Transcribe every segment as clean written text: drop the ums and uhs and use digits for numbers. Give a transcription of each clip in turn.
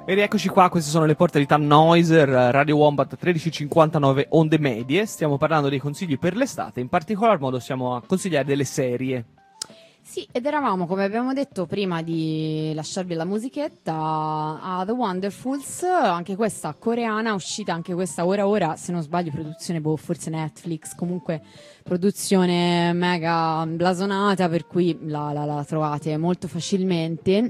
E rieccoci qua, queste sono le porte di Tannhäuser, Radio Wombat 1359 onde medie. Stiamo parlando dei consigli per l'estate, in particolar modo stiamo a consigliare delle serie. Sì, ed eravamo, come abbiamo detto prima di lasciarvi la musichetta, a The Wonderfuls, anche questa coreana, uscita anche questa ora, se non sbaglio, produzione, forse Netflix, comunque produzione mega blasonata, per cui la trovate molto facilmente.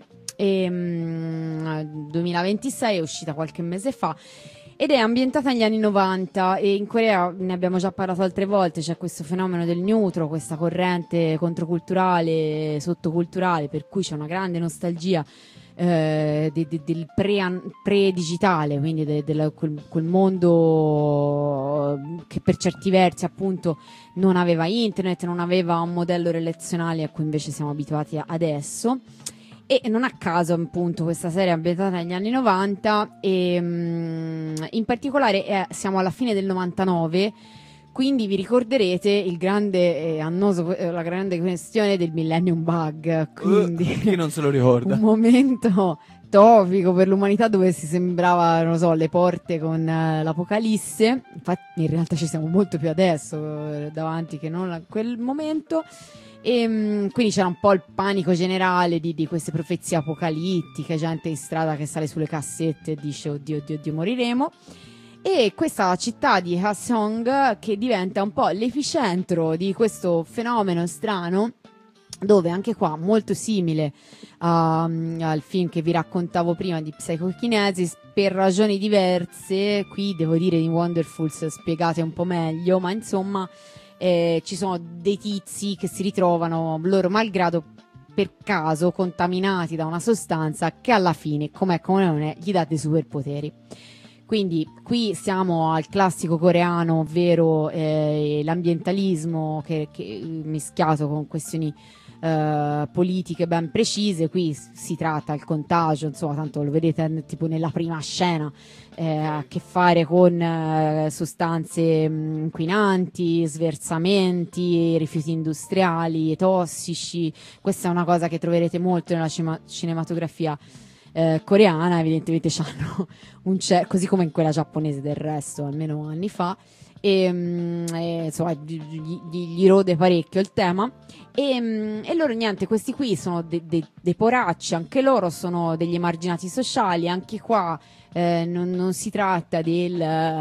2026 è uscita qualche mese fa ed è ambientata negli anni 90 e in Corea, ne abbiamo già parlato altre volte, c'è questo fenomeno del neutro, questa corrente controculturale, sottoculturale, per cui c'è una grande nostalgia del pre-digitale, quindi quel mondo che per certi versi appunto non aveva internet, non aveva un modello relazionale a cui invece siamo abituati adesso. E non a caso appunto questa serie è ambientata negli anni 90 e in particolare siamo alla fine del 99, quindi vi ricorderete il grande annoso, la grande questione del Millennium Bug, quindi chi non se lo ricorda? Un momento topico per l'umanità dove si sembrava, non so, le porte con l'apocalisse. Infatti in realtà ci siamo molto più adesso davanti che non a quel momento. E quindi c'era un po' il panico generale di queste profezie apocalittiche, gente in strada che sale sulle cassette e dice oddio, oddio, oddio, moriremo. E questa città di Hwaseong che diventa un po' l'epicentro di questo fenomeno strano, dove anche qua molto simile al film che vi raccontavo prima di Psychokinesis, per ragioni diverse, qui devo dire in Wonderfuls spiegate un po' meglio, ma insomma ci sono dei tizi che si ritrovano loro malgrado per caso contaminati da una sostanza che alla fine, com'è come non è, gli dà dei superpoteri. Quindi qui siamo al classico coreano, ovvero l'ambientalismo che mischiato con questioni politiche ben precise. Qui si tratta del contagio, insomma, tanto lo vedete tipo nella prima scena, a che fare con sostanze inquinanti, sversamenti, rifiuti industriali, tossici. Questa è una cosa che troverete molto nella cinematografia coreana. Evidentemente c'hanno così come in quella giapponese del resto, almeno anni fa, e insomma gli rode parecchio il tema e loro niente, questi qui sono dei poracci, anche loro sono degli emarginati sociali. Anche qua non si tratta del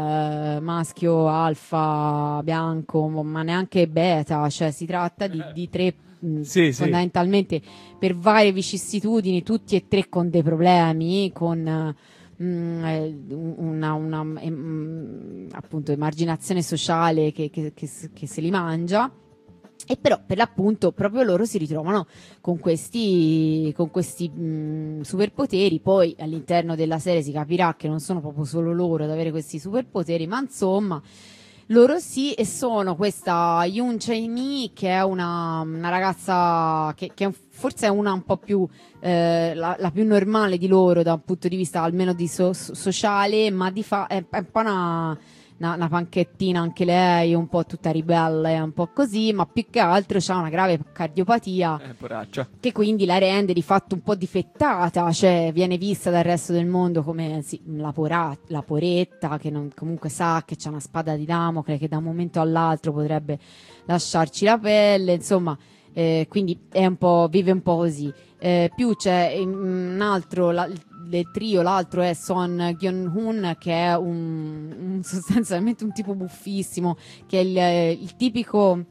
maschio alfa bianco, ma neanche beta, cioè si tratta di tre fondamentalmente per varie vicissitudini, tutti e tre con dei problemi, con appunto emarginazione sociale che se li mangia. E però per l'appunto proprio loro si ritrovano con questi superpoteri. Poi all'interno della serie si capirà che non sono proprio solo loro ad avere questi superpoteri, ma insomma loro sì, e sono questa Yoon Chae-mi, che è una ragazza che forse è una un po' più la più normale di loro da un punto di vista almeno di sociale, ma è un po' una panchettina anche lei, un po' tutta ribelle, un po' così, ma più che altro ha una grave cardiopatia che quindi la rende di fatto un po' difettata, cioè viene vista dal resto del mondo come la poretta che non, comunque sa che c'è una spada di Damocle che da un momento all'altro potrebbe lasciarci la pelle, insomma. Quindi è vive un po' così. Più c'è un altro del trio, l'altro è Son Gyun-hoon, che è sostanzialmente un tipo buffissimo, che è il tipico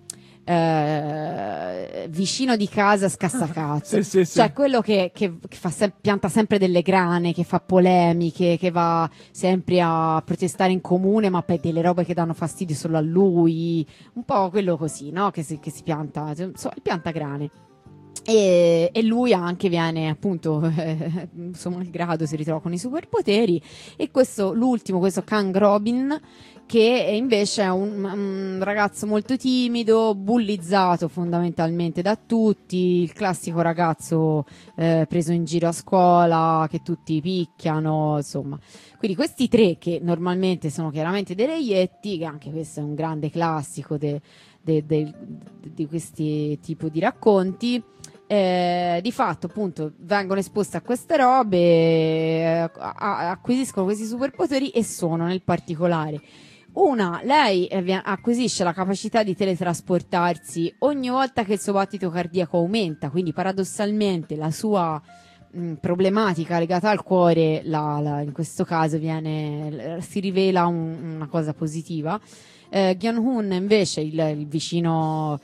vicino di casa scassacazzo, cioè quello che pianta sempre delle grane, che fa polemiche, che va sempre a protestare in comune, ma per delle robe che danno fastidio solo a lui, un po' quello così, no? Che si pianta, insomma, il piantagrane. E lui anche viene appunto suo malgrado si ritrova con i superpoteri. E l'ultimo, questo Kang Robin, che invece è un ragazzo molto timido, bullizzato fondamentalmente da tutti, il classico ragazzo preso in giro a scuola, che tutti picchiano, insomma. Quindi questi tre, che normalmente sono chiaramente dei reietti, che anche questo è un grande classico di questi tipi di racconti, Di fatto appunto vengono esposte a queste robe, acquisiscono questi superpoteri e sono nel particolare lei acquisisce la capacità di teletrasportarsi ogni volta che il suo battito cardiaco aumenta, quindi paradossalmente la sua problematica legata al cuore in questo caso si rivela una cosa positiva. Gyeon-hoon invece il vicino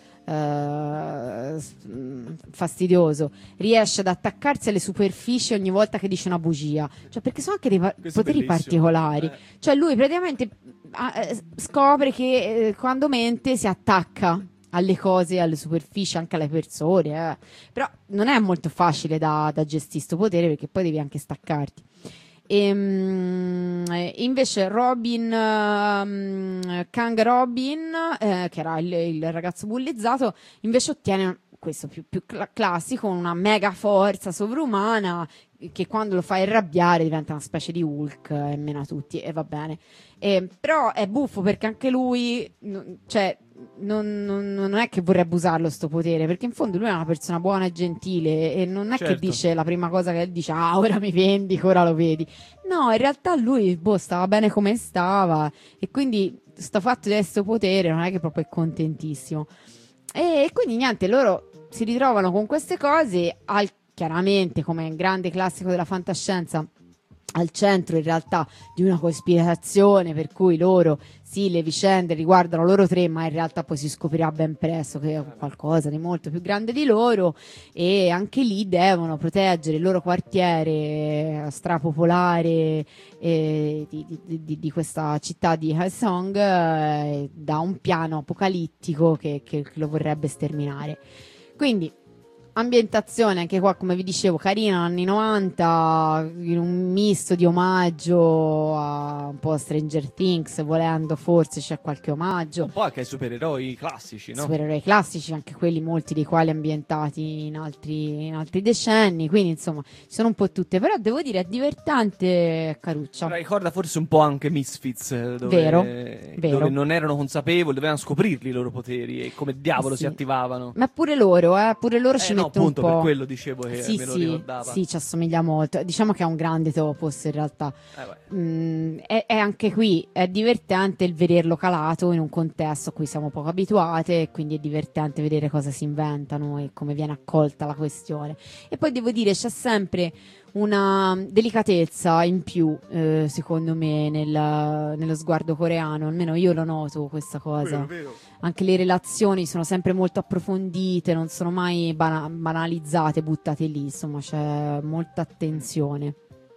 fastidioso riesce ad attaccarsi alle superfici ogni volta che dice una bugia, cioè perché sono anche dei poteri particolari, cioè lui praticamente scopre che quando mente si attacca alle cose, alle superfici, anche alle persone, però non è molto facile da gestire questo potere, perché poi devi anche staccarti. Invece Robin, Kang Robin, che era il ragazzo bullizzato, invece ottiene questo più classico, una mega forza sovrumana che quando lo fai arrabbiare diventa una specie di Hulk e mena tutti, e va bene. Però è buffo perché anche lui, cioè non è che vorrebbe usarlo sto potere, perché in fondo lui è una persona buona e gentile e non è che dice la prima cosa che dice ora mi vendico, ora lo vedi. No, in realtà lui stava bene come stava, e quindi sto fatto di questo potere non è che proprio è contentissimo, e quindi niente, loro si ritrovano con queste cose chiaramente, come un grande classico della fantascienza, al centro in realtà di una cospirazione per cui le vicende riguardano loro tre, ma in realtà poi si scoprirà ben presto che è qualcosa di molto più grande di loro, e anche lì devono proteggere il loro quartiere strapopolare di questa città di Haesong da un piano apocalittico che lo vorrebbe sterminare. Quindi ambientazione anche qua, come vi dicevo, carina, anni 90, in un misto di omaggio a un po' Stranger Things, volendo forse c'è qualche omaggio. Un po' anche ai supereroi classici, no? Supereroi classici, anche quelli, molti dei quali ambientati in altri decenni, quindi insomma ci sono un po' tutte, però devo dire è divertente, caruccia. Ricorda forse un po' anche Misfits, dove non erano consapevoli, dovevano scoprirli i loro poteri e come diavolo si attivavano. Ma pure loro ci mettono appunto un po'. per quello dicevo che me lo ricordava. Sì, ci assomiglia molto. Diciamo che è un grande topos in realtà. È anche qui è divertente il vederlo calato in un contesto a cui siamo poco abituate, e quindi è divertente vedere cosa si inventano e come viene accolta la questione. E poi devo dire c'è sempre una delicatezza in più, secondo me, nello sguardo coreano, almeno io lo noto questa cosa. Vero. Anche le relazioni sono sempre molto approfondite, non sono mai banalizzate, buttate lì, insomma c'è molta attenzione.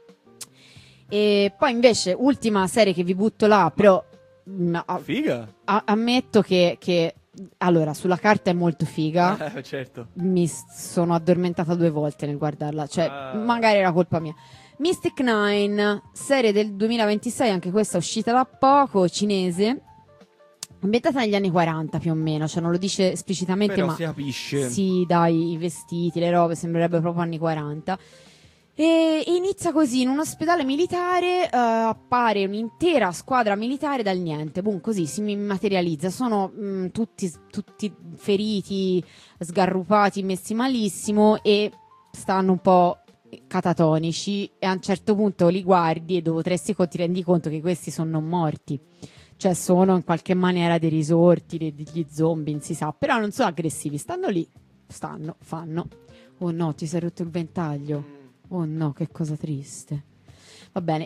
E poi invece ultima serie che vi butto là, però figa. Ammetto che allora sulla carta è molto figa, certo. Mi sono addormentata 2 volte nel guardarla, cioè magari era colpa mia. Mystic Nine, serie del 2026, anche questa uscita da poco, cinese, ambientata negli anni 40 più o meno, cioè non lo dice esplicitamente, però ma si capisce. Sì, dai, i vestiti, le robe, sembrerebbe proprio anni 40. E inizia così, in un ospedale militare appare un'intera squadra militare dal niente, boom, così si materializza, sono tutti feriti, sgarrupati, messi malissimo e stanno un po' catatonici, e a un certo punto li guardi e dopo 3 secondi ti rendi conto che questi sono non morti, cioè sono in qualche maniera dei risorti, degli zombie, non si sa, però non sono aggressivi, stanno lì, fanno, oh no, ti sei rotto il ventaglio. Oh no, che cosa triste. Va bene,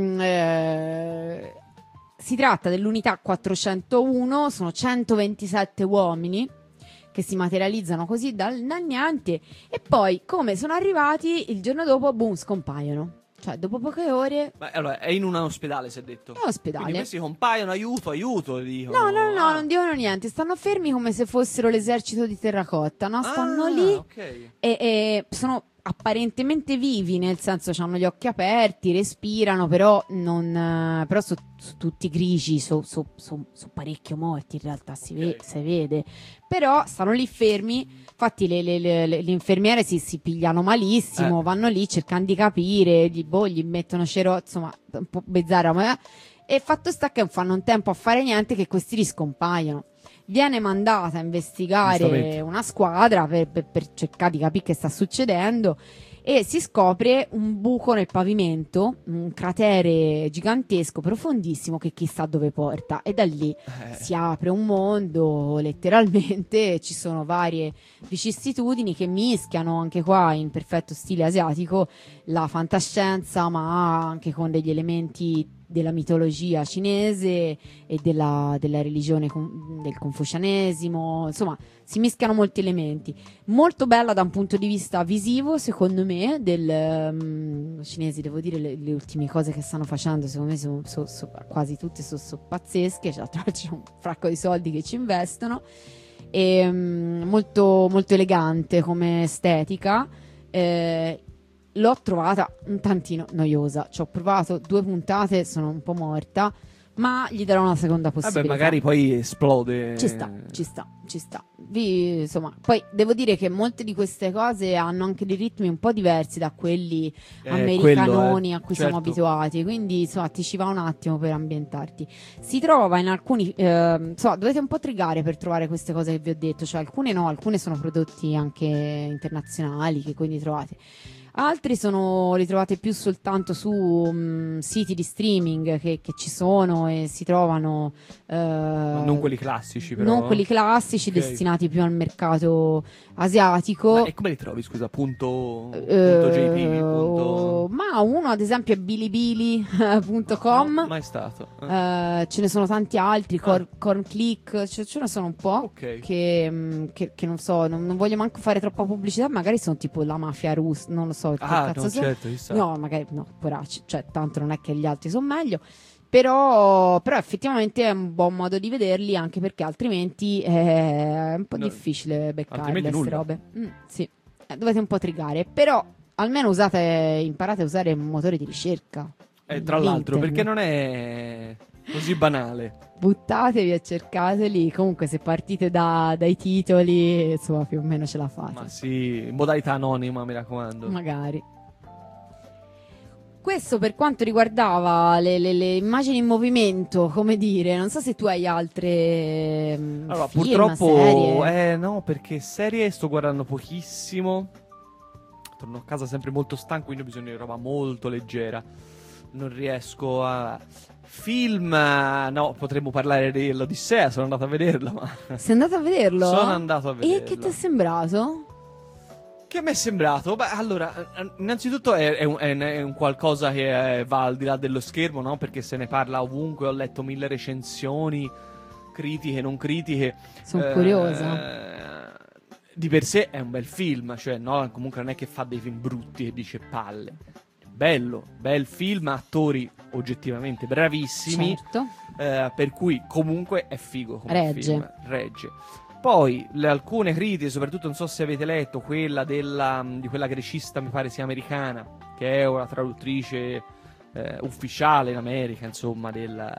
si tratta dell'unità 401, sono 127 uomini che si materializzano così dal niente, e poi, come sono arrivati, il giorno dopo, boom, scompaiono. Cioè, dopo poche ore... Ma allora, è in un ospedale, si è detto? È un ospedale. Quindi questi compaiono, aiuto, dicono. No, non dicono niente, stanno fermi come se fossero l'esercito di terracotta, no? Stanno lì okay. e sono apparentemente vivi, nel senso hanno gli occhi aperti, respirano, però però sono tutti grigi, sono parecchio morti in realtà, si vede, però stanno lì fermi. Infatti le infermiere si pigliano malissimo, vanno lì cercando di capire, gli mettono insomma un po' bizzarro, e fatto sta che non fanno un tempo a fare niente che questi riscompaiono. viene mandata a investigare Giustamente. una squadra per cercare di capire che sta succedendo e si scopre un buco nel pavimento, un cratere gigantesco, profondissimo, che chissà dove porta, e da lì si apre un mondo, letteralmente. Ci sono varie vicissitudini che mischiano anche qua, in perfetto stile asiatico, la fantascienza, ma anche con degli elementi della mitologia cinese e della religione del confucianesimo. Insomma, si mischiano molti elementi. Molto bella da un punto di vista visivo, secondo me, del cinesi. Devo dire, le ultime cose che stanno facendo, secondo me, quasi tutte sono pazzesche. C'è un fracco di soldi che ci investono. E, molto, molto elegante come estetica. L'ho trovata un tantino noiosa. Ci ho provato 2 puntate, sono un po' morta, ma gli darò una seconda possibilità. Vabbè, magari poi esplode. Ci sta. Insomma, poi devo dire che molte di queste cose hanno anche dei ritmi un po' diversi da quelli americanoni a cui siamo abituati, quindi insomma ti ci va un attimo per ambientarti. Si trova in alcuni, dovete un po' trigare per trovare queste cose che vi ho detto, cioè alcune no, alcune sono prodotti anche internazionali che quindi trovate. Altri li trovate più soltanto su siti di streaming che ci sono e si trovano. Non quelli classici, però. Non quelli classici, okay, destinati più al mercato asiatico. Ma e come li trovi, scusa? Punto JP? Ma uno, ad esempio, è bilibili.com. No, mai stato. Ce ne sono tanti altri, Cornclick, ce ne sono un po', okay, che non so, non voglio manco fare troppa pubblicità, magari sono tipo la mafia russa, non lo so. No, certo, no, magari no, poracci, cioè tanto non è che gli altri sono meglio, però effettivamente è un buon modo di vederli, anche perché altrimenti è un po' difficile beccare queste robe. Sì, dovete un po' trigare, però almeno imparate a usare un motore di ricerca. Tra l'altro, perché non è così banale. Buttatevi e cercateli. Comunque, se partite dai titoli, insomma, più o meno ce la fate. Ma sì, in modalità anonima, mi raccomando. Magari. Questo per quanto riguardava le immagini in movimento, come dire. Non so se tu hai altre allora, film, purtroppo serie. no, perché serie sto guardando pochissimo. Torno a casa sempre molto stanco, quindi ho bisogno di roba molto leggera. Non riesco a... Film, no, potremmo parlare dell'Odissea, sono andato a vederla, ma... Sei andato a vederlo? Sono andato a vederlo. E che ti è sembrato? Che mi è sembrato? Beh, allora, innanzitutto è un qualcosa che va al di là dello schermo, no? Perché se ne parla ovunque, ho letto 1000 recensioni, critiche, non critiche. Sono curiosa. Di per sé è un bel film, cioè Nolan comunque non è che fa dei film brutti e dice palle. Bel film, attori oggettivamente bravissimi, certo. Per cui comunque è figo come regge. film, regge. Poi alcune critiche, soprattutto non so se avete letto quella di quella grecista, mi pare sia americana, che è una traduttrice ufficiale in America, insomma,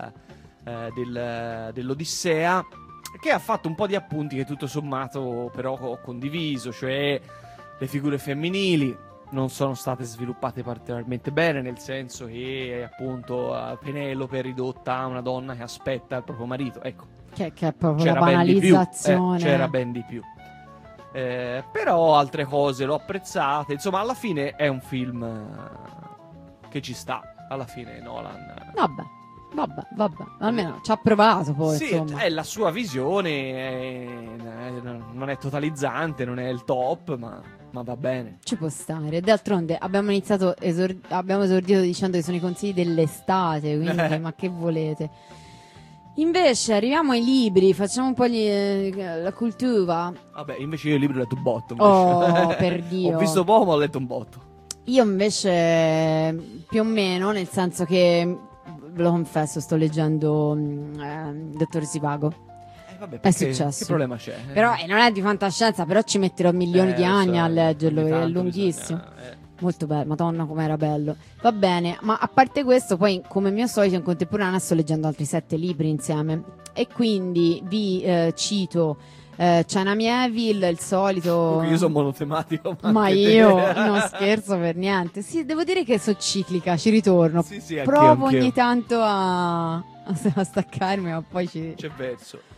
dell'Odissea, che ha fatto un po' di appunti che tutto sommato però ho condiviso, cioè le figure femminili non sono state sviluppate particolarmente bene, nel senso che appunto Penelope è ridotta a una donna che aspetta il proprio marito, ecco, che è proprio la banalizzazione. C'era ben di più, però altre cose l'ho apprezzate, insomma alla fine è un film che ci sta, alla fine Nolan vabbè, almeno ci ha provato poi, sì, insomma. È la sua visione, non è totalizzante, non è il top, ma va bene. Ci può stare. D'altronde abbiamo esordito dicendo che sono i consigli dell'estate, quindi ma che volete. Invece arriviamo ai libri, facciamo un po' la cultura. Vabbè, invece io i libri ho letto un botto. Oh, per Dio. Ho visto poco, ma ho letto un botto. Io invece più o meno, nel senso che, ve lo confesso, sto leggendo Dottor Zivago. Vabbè, è successo. Che problema c'è? Però non è di fantascienza, però ci metterò milioni di anni a leggerlo, è lunghissimo. Molto bello, madonna com'era bello. Va bene, ma a parte questo, poi come mio solito in contemporanea sto leggendo altri 7 libri insieme. E quindi vi cito China Mieville, il solito. Io sono monotematico. Ma io non scherzo per niente. Sì, devo dire che sono ciclica, ci ritorno. Sì, provo ogni tanto a staccarmi, ma poi c'è verso.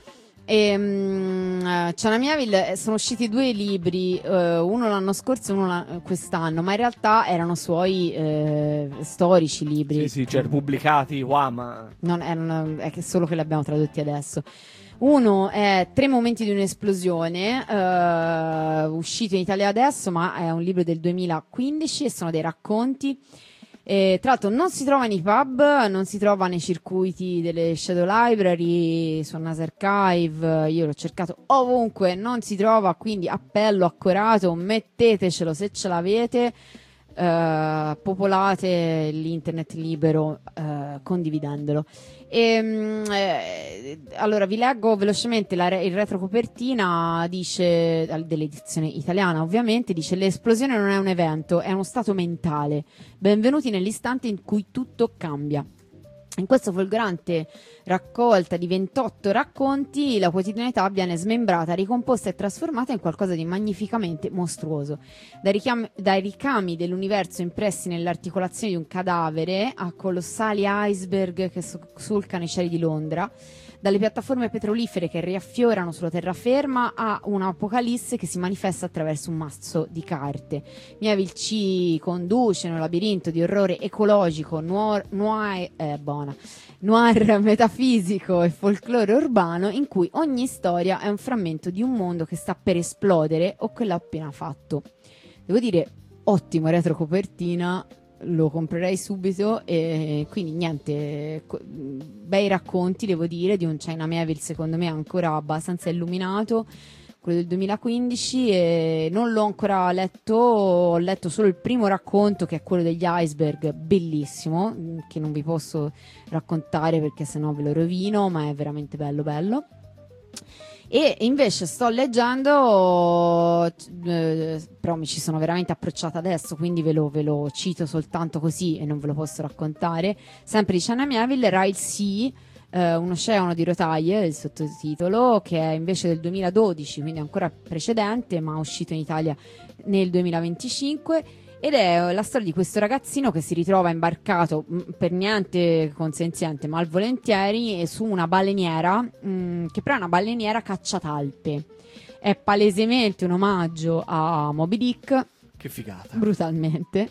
Chana Miéville, sono usciti 2 libri, uno l'anno scorso e uno quest'anno, ma in realtà erano suoi storici libri. Sì, cioè pubblicati, wow, ma... Non erano, è che solo che li abbiamo tradotti adesso. Uno è 3 momenti di un'esplosione, uscito in Italia adesso, ma è un libro del 2015 e sono dei racconti. Tra l'altro non si trova nei pub, non si trova nei circuiti delle Shadow Library, su NAS Archive, io l'ho cercato ovunque, non si trova, quindi appello accorato, mettetecelo se ce l'avete, popolate l'internet libero condividendolo. Allora vi leggo velocemente il retrocopertina, dice, dell'edizione italiana ovviamente, dice: l'esplosione non è un evento, è uno stato mentale, benvenuti nell'istante in cui tutto cambia. In questa folgorante raccolta di 28 racconti, la quotidianità viene smembrata, ricomposta e trasformata in qualcosa di magnificamente mostruoso. Dai ricami dell'universo impressi nell'articolazione di un cadavere a colossali iceberg che solcano i cieli di Londra, dalle piattaforme petrolifere che riaffiorano sulla terraferma a un'apocalisse che si manifesta attraverso un mazzo di carte. Miéville ci conduce in un labirinto di orrore ecologico, noir metafisico e folklore urbano, in cui ogni storia è un frammento di un mondo che sta per esplodere o che l'ha appena fatto. Devo dire, ottimo retrocopertina, lo comprerei subito. E quindi niente, bei racconti, devo dire, di un China Miéville secondo me ancora abbastanza illuminato, quello del 2015, e non l'ho ancora letto, ho letto solo il primo racconto, che è quello degli iceberg, bellissimo, che non vi posso raccontare perché sennò ve lo rovino, ma è veramente bello bello. E invece sto leggendo, però mi ci sono veramente approcciata adesso, quindi ve lo cito soltanto così e non ve lo posso raccontare, sempre di Chana Miéville, Ryle Sea, un oceano di rotaie, il sottotitolo, che è invece del 2012, quindi ancora precedente, ma uscito in Italia nel 2025. Ed è la storia di questo ragazzino che si ritrova imbarcato, per niente consenziente, malvolentieri, su una baleniera, che però è una baleniera cacciatalpe. È palesemente un omaggio a Moby Dick. Che figata. Brutalmente.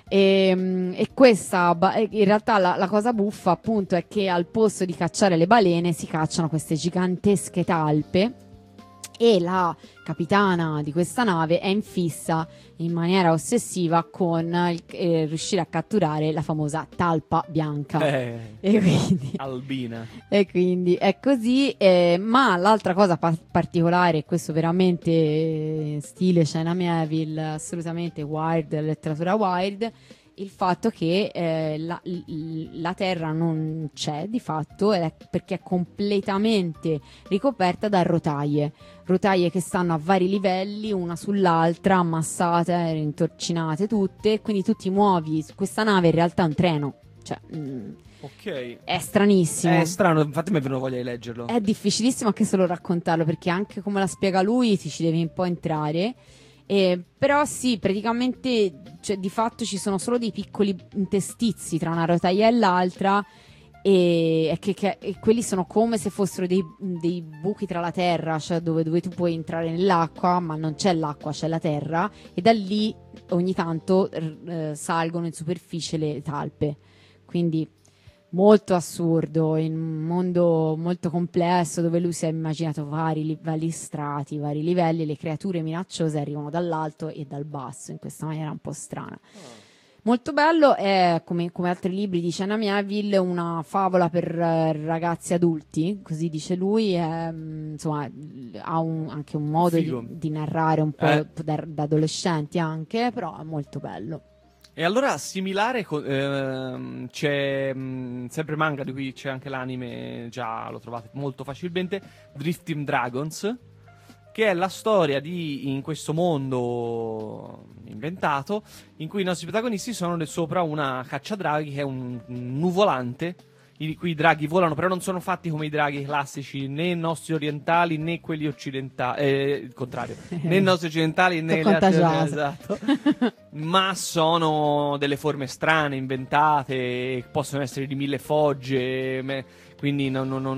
E questa, in realtà la cosa buffa appunto è che al posto di cacciare le balene si cacciano queste gigantesche talpe, e la capitana di questa nave è in fissa in maniera ossessiva con riuscire a catturare la famosa talpa bianca. E quindi, albina. E quindi è così. Ma l'altra cosa particolare, e questo veramente stile China Miéville, assolutamente wild, letteratura wild, il fatto che la Terra non c'è di fatto, perché è completamente ricoperta da rotaie che stanno a vari livelli, una sull'altra, ammassate, intorcinate tutte, quindi tu ti muovi su questa nave, in realtà è un treno, cioè ok, è stranissimo, è strano, infatti mi è venuto voglia di leggerlo. È difficilissimo anche solo raccontarlo, perché anche come la spiega lui ti ci devi un po' entrare. Però sì, praticamente, cioè, di fatto ci sono solo dei piccoli interstizi tra una rotaia e l'altra, e quelli sono come se fossero dei buchi tra la terra, cioè dove tu puoi entrare nell'acqua, ma non c'è l'acqua, c'è la terra, e da lì ogni tanto salgono in superficie le talpe. Quindi molto assurdo, in un mondo molto complesso, dove lui si è immaginato vari strati, vari livelli, le creature minacciose arrivano dall'alto e dal basso in questa maniera un po' strana. Molto bello, è come altri libri di Chana Miéville, una favola per ragazzi adulti, così dice lui, insomma ha anche un modo di narrare un po' da adolescenti anche, però è molto bello. E allora similare c'è sempre manga, di cui c'è anche l'anime, già lo trovate molto facilmente, Drifting Dragons, che è la storia in questo mondo inventato, in cui i nostri protagonisti sono sopra una cacciadraghi, che è un nuvolante qui i draghi volano, però non sono fatti come i draghi classici, né i nostri orientali né quelli occidentali, il contrario, né i nostri occidentali né gli altri, esatto. Ma sono delle forme strane, inventate, possono essere di 1000 fogge, quindi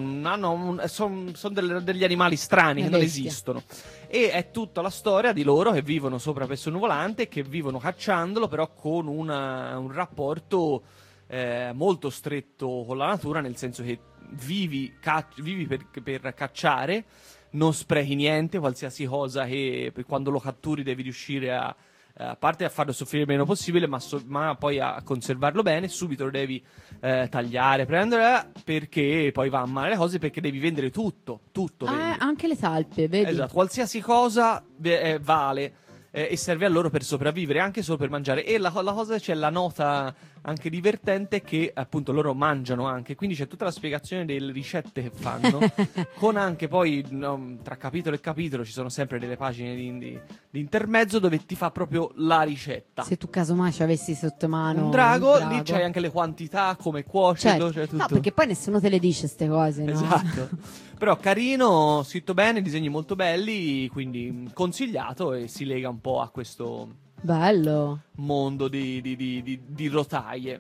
sono degli animali strani che non esistono. E è tutta la storia di loro che vivono sopra questo nuvolante, che vivono cacciandolo, però con un rapporto molto stretto con la natura, nel senso che vivi per cacciare, non sprechi niente, qualsiasi cosa che quando lo catturi devi riuscire a parte a farlo soffrire il meno possibile, ma poi a conservarlo bene. Subito lo devi tagliare, prendere, perché poi va a male le cose, perché devi vendere tutto anche le talpe, vedi? Esatto, qualsiasi cosa vale e serve a loro per sopravvivere, anche solo per mangiare. E la cosa, c'è la nota anche divertente, che appunto loro mangiano anche, quindi c'è tutta la spiegazione delle ricette che fanno con anche poi tra capitolo e capitolo ci sono sempre delle pagine di intermezzo dove ti fa proprio la ricetta. Se tu casomai ci avessi sotto mano un drago, lì c'hai anche le quantità, come cuocerlo, certo. Cioè tutto. No, perché poi nessuno te le dice queste cose, no? Esatto. Però carino, scritto bene, disegni molto belli, quindi consigliato, e si lega un po' a questo bello mondo di rotaie.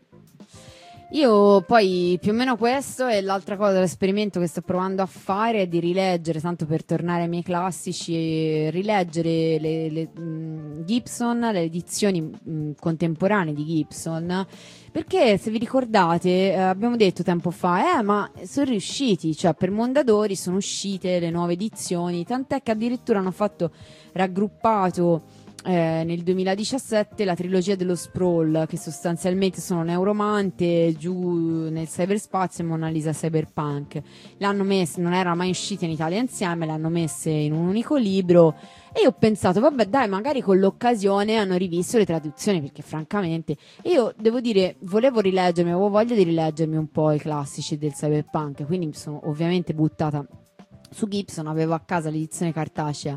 Io poi più o meno questo, e l'altra cosa, l'esperimento che sto provando a fare è di rileggere, tanto per tornare ai miei classici, rileggere le Gibson, le edizioni contemporanee di Gibson, perché se vi ricordate abbiamo detto tempo fa ma sono riusciti, cioè per Mondadori sono uscite le nuove edizioni, tant'è che addirittura hanno fatto raggruppato nel 2017 la trilogia dello Sprawl, che sostanzialmente sono Neuromante, Giù nel cyberspazio e Mona Lisa Cyberpunk. L'hanno messe, non erano mai uscite in Italia insieme, le hanno messe in un unico libro, e ho pensato vabbè dai, magari con l'occasione hanno rivisto le traduzioni, perché francamente io devo dire, avevo voglia di rileggermi un po' i classici del cyberpunk, quindi mi sono ovviamente buttata su Gibson. Avevo a casa l'edizione cartacea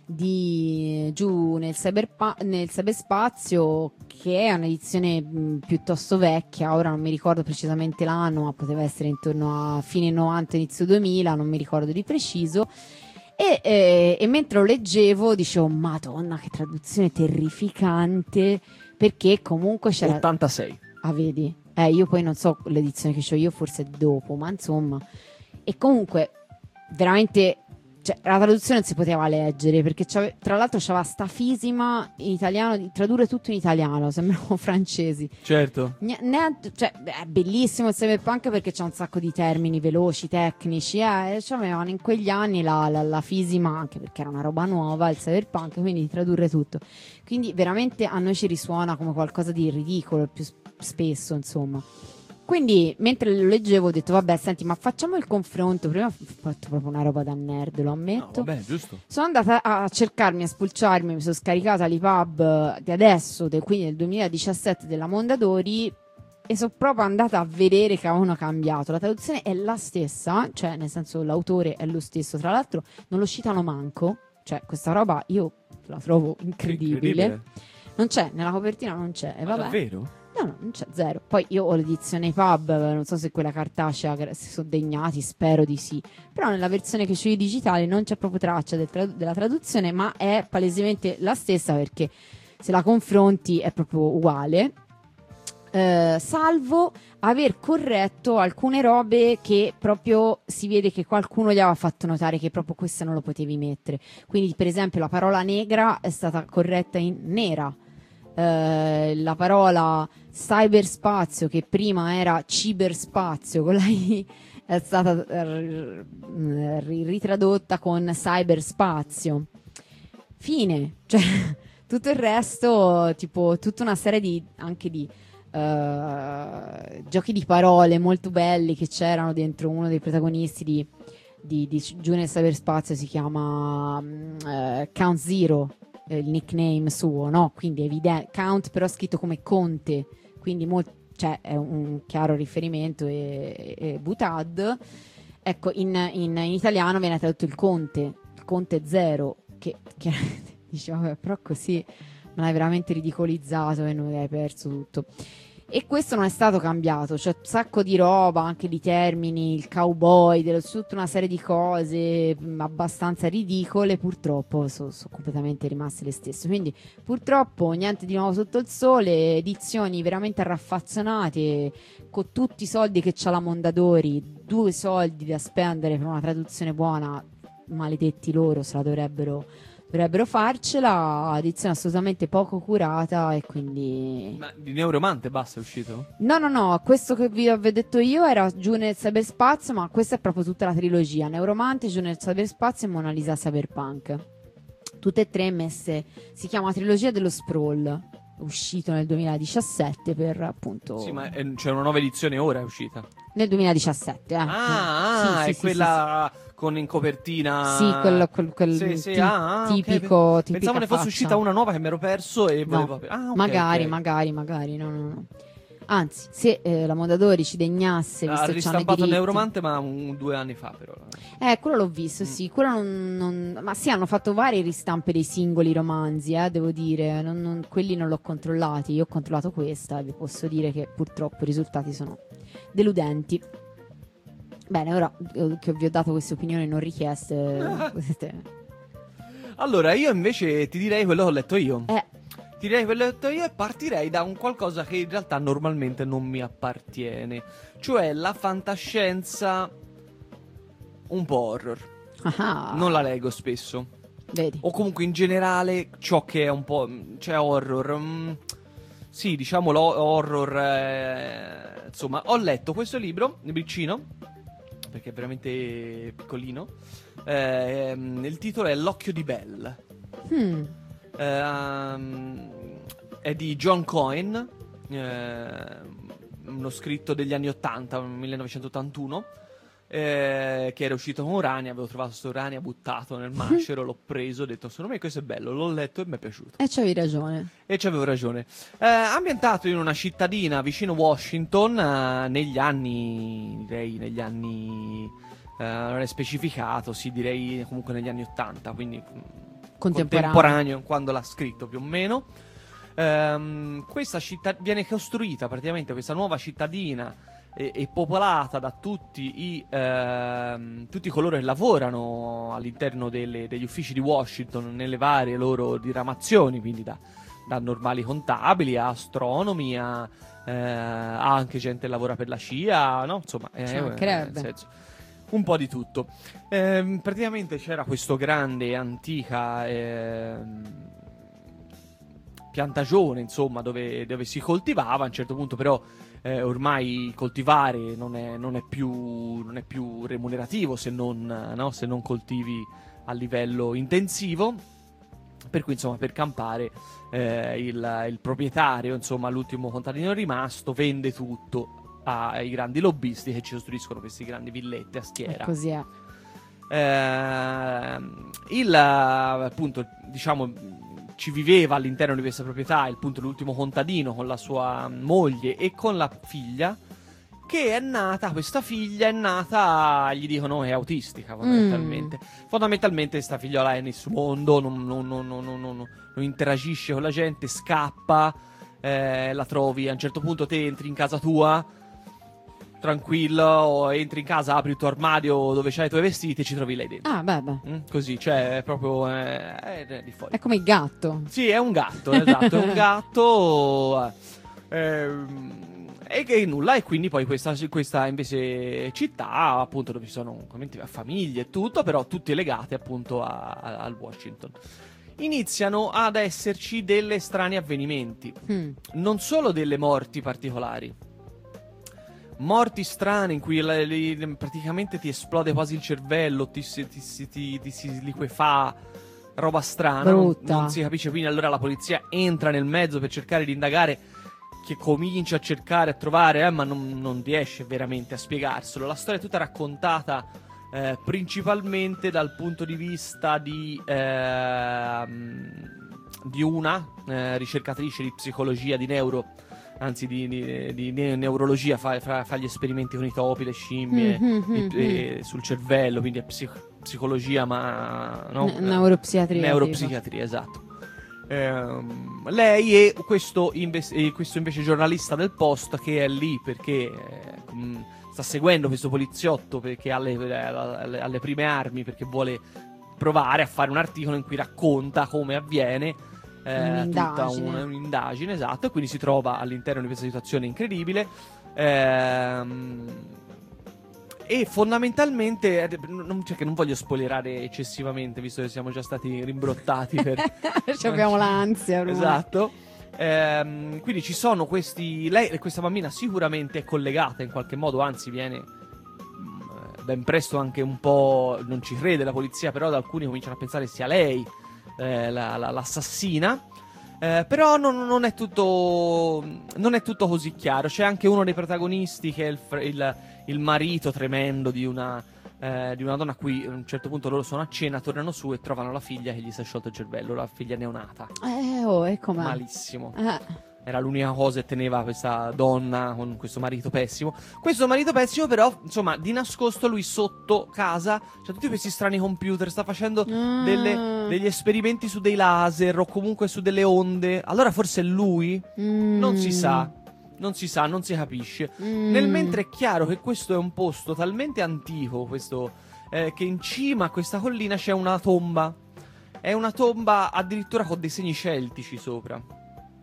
di Giù nel cyberspazio, che è un'edizione piuttosto vecchia, ora non mi ricordo precisamente l'anno, ma poteva essere intorno a fine 90 inizio 2000, non mi ricordo di preciso, e mentre lo leggevo dicevo madonna che traduzione terrificante, perché comunque c'era 86. vedi, io poi non so l'edizione che ho io, forse dopo, ma insomma, e comunque veramente, cioè, la traduzione non si poteva leggere, perché tra l'altro c'aveva sta fisima in italiano di tradurre tutto in italiano, sembrano francesi. Certo. Cioè, è bellissimo il cyberpunk perché c'è un sacco di termini veloci, tecnici, c'avevano in quegli anni la fisima, anche perché era una roba nuova il cyberpunk, quindi di tradurre tutto. Quindi veramente a noi ci risuona come qualcosa di ridicolo più spesso, insomma. Quindi mentre lo leggevo ho detto vabbè senti, ma facciamo il confronto. Prima ho fatto proprio una roba da nerd, lo ammetto. No, vabbè, giusto. Sono andata a cercarmi, a spulciarmi, mi sono scaricata l'EPUB di adesso, quindi del 2017 della Mondadori, e sono proprio andata a vedere che avevano cambiato. La traduzione è la stessa, cioè nel senso l'autore è lo stesso, tra l'altro non lo citano manco, cioè questa roba io la trovo incredibile. Non c'è, nella copertina non c'è, e vabbè. Davvero? No, non c'è, zero. Poi io ho l'edizione pub, non so se quella cartacea si sono degnati, spero di sì. Però nella versione che c'ho io digitale non c'è proprio traccia della traduzione, ma è palesemente la stessa, perché se la confronti è proprio uguale. Salvo aver corretto alcune robe che proprio si vede che qualcuno gli aveva fatto notare che proprio queste non lo potevi mettere. Quindi per esempio la parola negra è stata corretta in nera. La parola cyberspazio, che prima era ciberspazio con la I, è stata ritradotta con cyberspazio. Fine. Cioè tutto il resto, tipo tutta una serie di giochi di parole molto belli che c'erano dentro uno dei protagonisti di Giù nel cyberspazio, si chiama Count Zero, il nickname suo, no? Quindi evidente, Count però scritto come Conte, quindi cioè è un chiaro riferimento, e Butad, ecco, in italiano viene tradotto il Conte Zero, che diciamo, però così non hai veramente ridicolizzato e non hai perso tutto. E questo non è stato cambiato, c'è un sacco di roba, anche di termini, il cowboy, tutta una serie di cose abbastanza ridicole, purtroppo sono completamente rimaste le stesse. Quindi purtroppo niente di nuovo sotto il sole, edizioni veramente raffazzonate, con tutti i soldi che c'ha la Mondadori, 2 soldi da spendere per una traduzione buona, maledetti loro, se la dovrebbero farcela, edizione assolutamente poco curata e quindi... Ma di Neuromante basta è uscito? No, questo che vi avevo detto io era Giù nel cyberspazio, ma questa è proprio tutta la trilogia, Neuromante, Giù nel cyberspazio e Mona Lisa Cyberpunk. Tutte e tre messe, si chiama Trilogia dello Sprawl, uscito nel 2017 per appunto... Sì, ma c'è una nuova edizione ora, è uscita. Nel 2017, Ah, sì, è quella con in copertina. Sì, quel tipico, okay. tipica Pensavo ne fosse faccia. uscita una nuova che mi ero perso e No, volevo. Ah, ok, magari, ok. magari, no. Anzi, se la Mondadori ci degnasse, Ha visto che c'hanno i ristampato diritti. Neuromante, ma 2 anni fa, però. Quello l'ho visto, sì, quello ma sì, hanno fatto varie ristampe dei singoli romanzi, devo dire, quelli non l'ho controllati, io ho controllato questa e vi posso dire che purtroppo i risultati sono deludenti. Bene, ora che vi ho dato queste opinioni non richieste, potete... Allora, io invece ti direi quello che ho letto io. Eh, Ti direi quello che ho letto io e partirei da un qualcosa che in realtà normalmente non mi appartiene, cioè la fantascienza un po' horror. Non la leggo spesso. vedi. O comunque in generale ciò che è un po'... cioè horror. Sì, diciamo horror. Insomma, ho letto questo libro, libricino, perché è veramente piccolino. Il titolo è L'occhio di Belle. È di John Coyne, uno scritto degli anni 80, 1981. Che era uscito con Urania, avevo trovato sto Urania buttato nel macero, l'ho preso, ho detto secondo me questo è bello, l'ho letto e mi è piaciuto. E c'avevi ragione. E ci avevo ragione. Ambientato in una cittadina vicino Washington, negli anni, non è specificato, sì, direi comunque negli anni 80, quindi contemporaneo quando l'ha scritto più o meno. Questa città viene costruita praticamente, questa nuova cittadina è popolata da tutti coloro che lavorano all'interno degli uffici di Washington nelle varie loro diramazioni, quindi da normali contabili a astronomi a anche gente che lavora per la CIA, no? Insomma, nel senso, un po' di tutto. Praticamente c'era questo grande antica piantagione, insomma, dove si coltivava. A un certo punto però ormai coltivare non è più remunerativo se non coltivi a livello intensivo, per cui insomma per campare il proprietario, insomma l'ultimo contadino rimasto, vende tutto ai grandi lobbisti che ci costruiscono questi grandi villette a schiera. Così è. Appunto, diciamo, ci viveva all'interno di questa proprietà l'ultimo contadino con la sua moglie e con la figlia, che questa figlia è nata, gli dicono è autistica fondamentalmente. Fondamentalmente questa figliola è nel suo mondo, non interagisce con la gente, scappa, la trovi, a un certo punto te entri in casa tua, tranquillo, o entri in casa, apri il tuo armadio dove c'hai i tuoi vestiti e ci trovi lei dentro. Ah, beh. Così, cioè è proprio è di fuori. È come il gatto. Sì, è un gatto, esatto, è un gatto. E che nulla, e quindi poi questa invece città, appunto, dove ci sono famiglie e tutto, però tutte legate appunto al Washington. Iniziano ad esserci delle strani avvenimenti, non solo delle morti particolari. Morti strane in cui praticamente ti esplode quasi il cervello, ti si liquefà, roba strana, non si capisce. Quindi allora la polizia entra nel mezzo per cercare di indagare, che comincia a cercare, a trovare, ma non riesce veramente a spiegarselo. La storia è tutta raccontata principalmente dal punto di vista di una ricercatrice di psicologia, di neurologia, fa gli esperimenti con i topi, le scimmie, sul cervello, quindi è psicologia, ma no? Neuropsichiatria. Neuropsichiatria, esatto. Lei e questo invece giornalista del Post, che è lì perché sta seguendo questo poliziotto perché ha le prime armi, perché vuole provare a fare un articolo in cui racconta come avviene tutta un'indagine, esatto, e quindi si trova all'interno di questa situazione incredibile. E fondamentalmente non voglio spoilerare eccessivamente, visto che siamo già stati rimbrottati per abbiamo l'ansia ormai. Esatto. Quindi ci sono questa bambina sicuramente è collegata in qualche modo, anzi viene ben presto anche un po', non ci crede la polizia, però da alcuni cominciano a pensare sia lei l'assassina. Però non è tutto così chiaro. C'è anche uno dei protagonisti che è il marito tremendo di una donna a cui a un certo punto loro sono a cena, tornano su e trovano la figlia che gli si è sciolto il cervello, la figlia neonata. E com'è? Malissimo. Era l'unica cosa che teneva questa donna con questo marito pessimo. Questo marito pessimo, però, insomma, di nascosto lui sotto casa c'ha tutti questi strani computer, sta facendo degli esperimenti su dei laser o comunque su delle onde. Allora forse è lui? Non si sa. Non si capisce. Nel mentre è chiaro che questo è un posto talmente antico, che in cima a questa collina c'è una tomba. È una tomba addirittura con dei segni celtici sopra.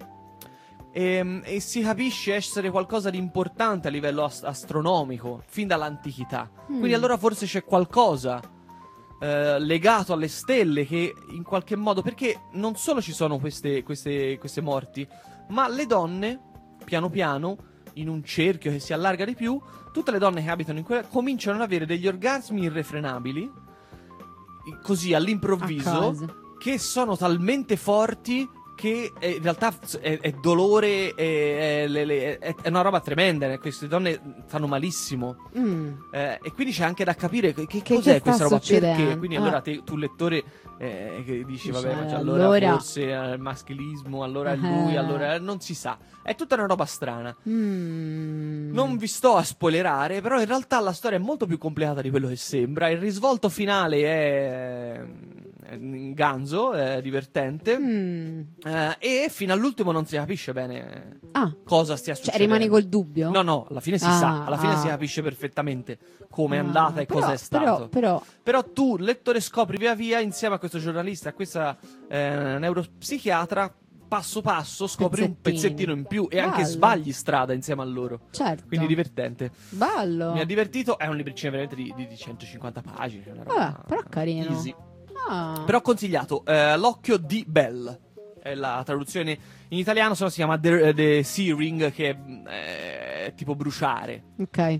E si capisce essere qualcosa di importante a livello astronomico fin dall'antichità. Quindi allora forse c'è qualcosa legato alle stelle che in qualche modo, perché non solo ci sono queste morti, ma le donne piano piano in un cerchio che si allarga di più, tutte le donne che abitano in quella cominciano ad avere degli orgasmi irrefrenabili così all'improvviso, che sono talmente forti che in realtà è dolore, è una roba tremenda. Queste donne fanno malissimo. E quindi c'è anche da capire che cos'è questa roba, perché. Quindi allora tu lettore che dici vabbè, ma allora forse è il maschilismo, allora è lui, allora non si sa. È tutta una roba strana. Non vi sto a spoilerare, però in realtà la storia è molto più complicata di quello che sembra. Il risvolto finale è ganzo, è divertente, e fino all'ultimo non si capisce bene cosa stia succedendo. Cioè rimani col dubbio? No, alla fine si sa, alla fine si capisce perfettamente come è andata e cosa è stato. Però tu, lettore, scopri via via, insieme a questo giornalista, a questa neuropsichiatra, passo passo scopri un pezzettino in più e anche sbagli strada insieme a loro. Certo. Quindi divertente. Bello. Mi ha divertito, è un libricino veramente di 150 pagine. Però carino. Easy. Però consigliato, L'occhio di Bell è la traduzione in italiano, se no si chiama The Searing, che è tipo bruciare. Ok.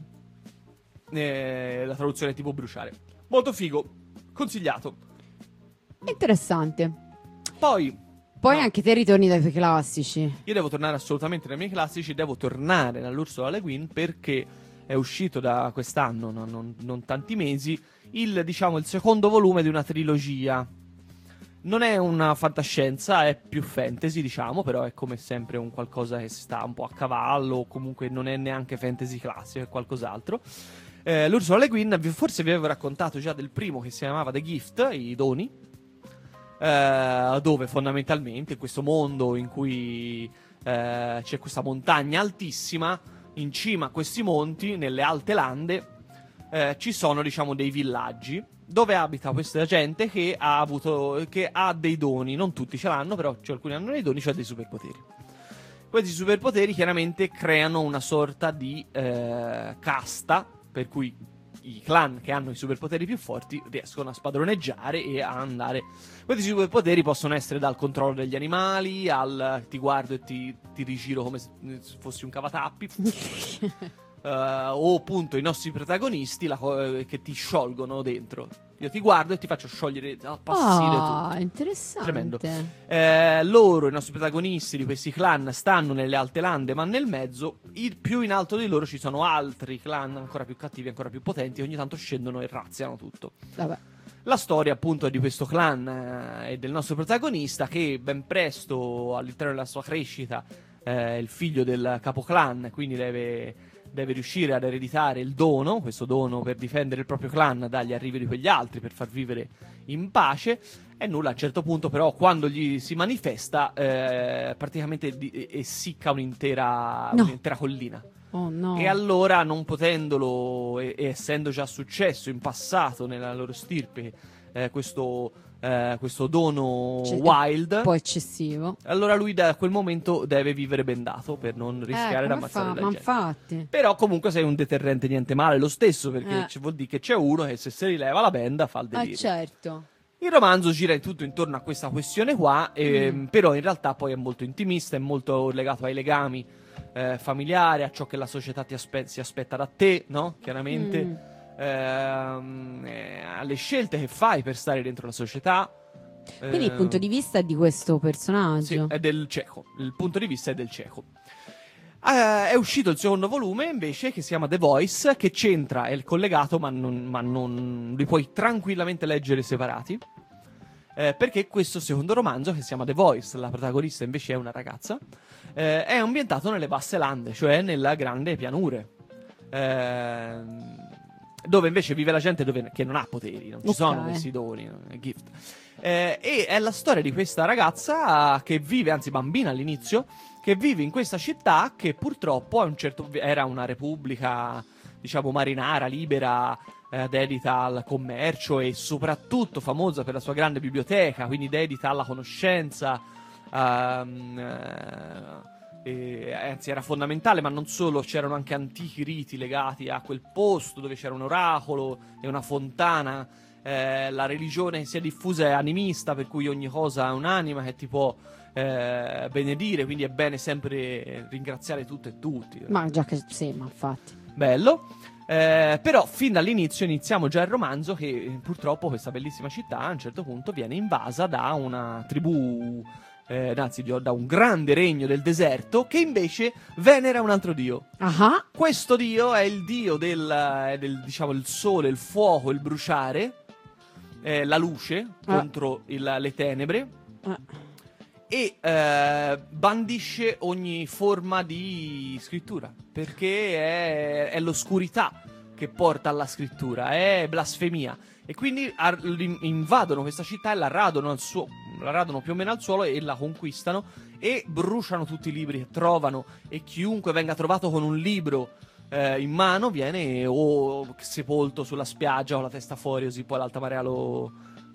La traduzione è tipo bruciare. Molto figo, consigliato. Interessante. Poi anche te ritorni dai tuoi classici. Io devo tornare assolutamente dai miei classici, devo tornare dall'Ursula Le Guin perché è uscito da quest'anno, non tanti mesi, il secondo volume di una trilogia. Non è una fantascienza, è più fantasy, però è come sempre un qualcosa che sta un po' a cavallo, o comunque non è neanche fantasy classico, è qualcos'altro. L'Ursula Le Guin, forse vi avevo raccontato già del primo, che si chiamava The Gift, i doni, dove fondamentalmente in questo mondo in cui c'è questa montagna altissima, in cima a questi monti, nelle alte lande, ci sono dei villaggi dove abita questa gente che ha dei doni. Non tutti ce l'hanno, però alcuni hanno dei doni, cioè dei superpoteri. Questi superpoteri chiaramente creano una sorta di casta, per cui i clan che hanno i superpoteri più forti riescono a spadroneggiare e a andare. Questi superpoteri possono essere dal controllo degli animali al ti guardo e ti rigiro come se fossi un cavatappi. O appunto i nostri protagonisti che ti sciolgono dentro. Io ti guardo e ti faccio sciogliere, appassire tutto. Interessante. Tremendo. Loro, i nostri protagonisti di questi clan, stanno nelle alte lande, ma nel mezzo, più in alto di loro, ci sono altri clan ancora più cattivi, ancora più potenti, che ogni tanto scendono e razziano tutto. Vabbè. La storia appunto è di questo clan e del nostro protagonista, che ben presto all'interno della sua crescita è il figlio del capoclan, quindi deve deve riuscire ad ereditare il dono, questo dono per difendere il proprio clan dagli arrivi di quegli altri, per far vivere in pace. E nulla, a un certo punto però quando gli si manifesta praticamente essicca un'intera collina. Oh no. E allora, non potendolo e essendo già successo in passato nella loro stirpe questo dono Cioè, wild, un po' eccessivo. allora lui da quel momento deve vivere bendato per non rischiare di come ammazzare la ma gente. infatti. Però comunque sei un deterrente niente male lo stesso, perché vuol dire che c'è uno che se si rileva la benda fa il delirio. Certo. Il romanzo gira tutto intorno a questa questione qua, però in realtà poi è molto intimista, è molto legato ai legami familiari, a ciò che la società si aspetta da te, no? Chiaramente. Alle scelte che fai per stare dentro la società. Quindi il punto di vista è di questo personaggio. Sì, è del cieco. Il punto di vista è del cieco. È uscito il secondo volume invece, che si chiama The Voice, che c'entra, è collegato, ma non li puoi tranquillamente leggere separati. Perché questo secondo romanzo, che si chiama The Voice, la protagonista invece è una ragazza, è ambientato nelle basse lande, cioè nella grande pianure. Dove invece vive la gente che non ha poteri, non ci sono questi doni, gift. E è la storia di questa ragazza che vive, anzi bambina all'inizio, che vive in questa città che purtroppo era una repubblica, diciamo, marinara, libera, dedita al commercio e soprattutto famosa per la sua grande biblioteca, quindi dedita alla conoscenza. Anzi, era fondamentale, ma non solo, c'erano anche antichi riti legati a quel posto dove c'era un oracolo e una fontana. La religione che si è diffusa è animista, per cui ogni cosa ha un'anima che ti può benedire, quindi è bene sempre ringraziare tutto e tutti. Ma già che sì, ma infatti. Bello. Però fin dall'inizio iniziamo già il romanzo che purtroppo questa bellissima città a un certo punto viene invasa da una tribù, anzi da un grande regno del deserto che invece venera un altro dio. Questo dio è il dio del diciamo il sole, il fuoco, il bruciare, la luce contro le tenebre. E bandisce ogni forma di scrittura, perché è l'oscurità che porta alla scrittura, è blasfemia, e quindi invadono questa città e la radono più o meno al suolo e la conquistano e bruciano tutti i libri che trovano, e chiunque venga trovato con un libro in mano viene o sepolto sulla spiaggia con la testa fuori, così poi l'alta marea lo